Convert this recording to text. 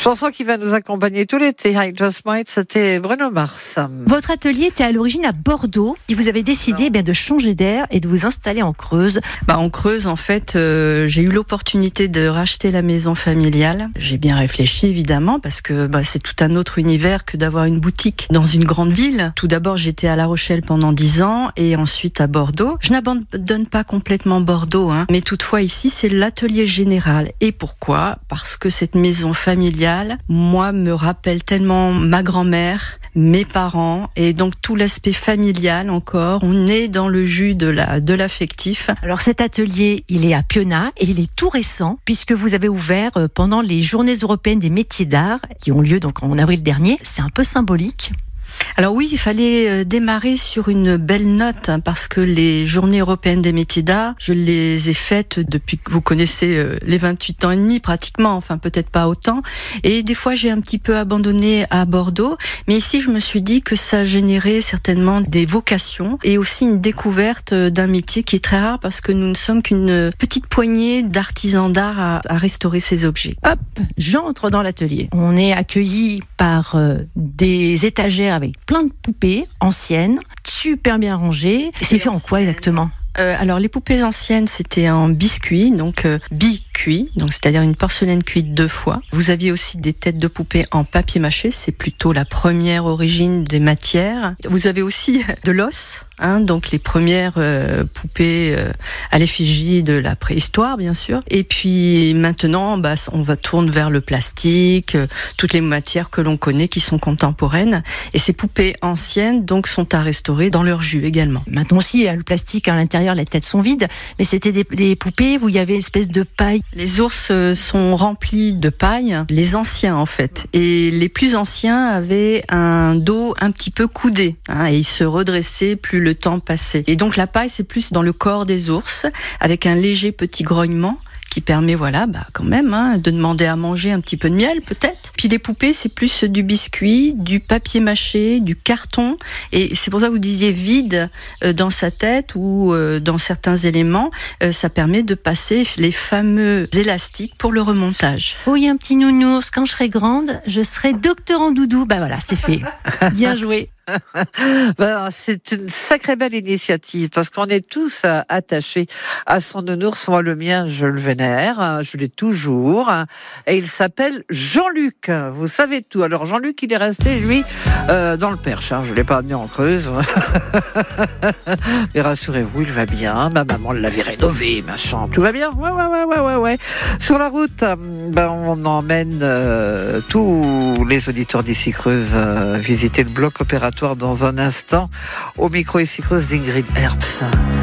Chanson qui va nous accompagner tout l'été. I Just Might, c'était Bruno Mars. Votre atelier était à l'origine à Bordeaux et vous avez décidé de changer d'air et de vous installer en Creuse. En Creuse, en fait, j'ai eu l'opportunité de racheter la maison familiale. J'ai bien réfléchi, évidemment, parce que c'est tout un autre univers que d'avoir une boutique dans une grande ville. Tout d'abord, j'étais à La Rochelle pendant 10 ans et ensuite à Bordeaux. Je n'abandonne pas complètement Bordeaux, mais toutefois ici, c'est l'atelier général. Et pourquoi ? Parce que cette maison familiale, moi, me rappelle tellement ma grand-mère, mes parents, et donc tout l'aspect familial encore. On est dans le jus de l'affectif. Alors cet atelier, il est à Pionat et il est tout récent puisque vous avez ouvert pendant les Journées européennes des métiers d'art qui ont lieu donc en avril dernier. C'est un peu symbolique. Alors oui, il fallait démarrer sur une belle note parce que les Journées européennes des métiers d'art, je les ai faites depuis que vous connaissez les 28 ans et demi pratiquement, enfin peut-être pas autant. Et des fois, j'ai un petit peu abandonné à Bordeaux. Mais ici, je me suis dit que ça générait certainement des vocations et aussi une découverte d'un métier qui est très rare parce que nous ne sommes qu'une petite poignée d'artisans d'art à restaurer ces objets. Hop, j'entre dans l'atelier. On est accueillis par des étagères avec plein de poupées anciennes, super bien rangées. C'est fait en quoi exactement ? Alors les poupées anciennes, c'était en biscuit, donc bi-cuit, donc c'est-à-dire une porcelaine cuite 2 fois. Vous aviez aussi des têtes de poupées en papier mâché, c'est plutôt la première origine des matières. Vous avez aussi de l'os, donc les premières poupées à l'effigie de la préhistoire, bien sûr. Et puis maintenant, on va tourner vers le plastique, toutes les matières que l'on connaît qui sont contemporaines. Et ces poupées anciennes, donc, sont à restaurer dans leur jus également. Maintenant aussi, il y a le plastique à l'intérieur. Les têtes sont vides, mais c'était des poupées où il y avait une espèce de paille. Les ours sont remplis de paille, les anciens en fait. Et les plus anciens avaient un dos un petit peu coudé, et ils se redressaient plus le temps passait. Et donc la paille, c'est plus dans le corps des ours, avec un léger petit grognement qui permet, quand même, de demander à manger un petit peu de miel, peut-être. Puis les poupées, c'est plus du biscuit, du papier mâché, du carton. Et c'est pour ça que vous disiez vide dans sa tête ou dans certains éléments. Ça permet de passer les fameux élastiques pour le remontage. Oui, un petit nounours. Quand je serai grande, je serai docteur en doudou. Voilà, c'est fait. Bien joué. C'est une sacrée belle initiative parce qu'on est tous attachés à son nounours. Moi, le mien, je le vénère, je l'ai toujours, et il s'appelle Jean-Luc. Vous savez tout. Alors Jean-Luc, il est resté lui dans le Perche. Je l'ai pas amené en Creuse, mais rassurez-vous, il va bien. Ma maman l'avait rénové, machin. Tout va bien. Ouais. Sur la route, on emmène tous les auditeurs d'ici Creuse visiter le bloc opératoire dans un instant, au micro ici Creuse d'Ingrid Herbst.